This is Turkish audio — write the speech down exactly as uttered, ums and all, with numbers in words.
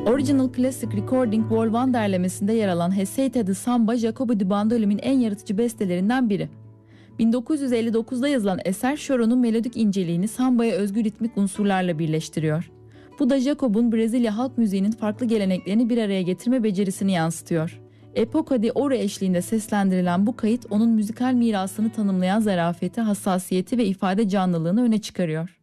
Original Classic Recording Vol. bir derlemesinde yer alan Hesate the Samba, Jacobo di Bandolim'in en yaratıcı bestelerinden biri. bin dokuz yüz elli dokuzda yazılan eser, Choron'un melodik inceliğini sambaya özgü ritmik unsurlarla birleştiriyor. Bu da Jacobo'nun Brezilya halk müziğinin farklı geleneklerini bir araya getirme becerisini yansıtıyor. Época de Ouro eşliğinde seslendirilen bu kayıt, onun müzikal mirasını tanımlayan zarafeti, hassasiyeti ve ifade canlılığını öne çıkarıyor.